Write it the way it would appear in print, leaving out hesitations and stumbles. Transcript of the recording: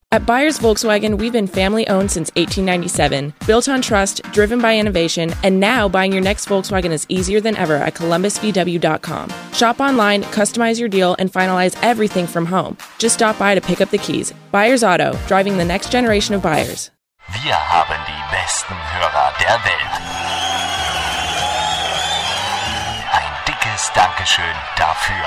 At Byers Volkswagen, we've been family-owned since 1897, built on trust, driven by innovation, and now buying your next Volkswagen is easier than ever at columbusvw.com. Shop online, customize your deal, and finalize everything from home. Just stop by to pick up the keys. Byers Auto, driving the next generation of buyers. Wir haben die besten Hörer der Welt. Ein dickes Dankeschön dafür.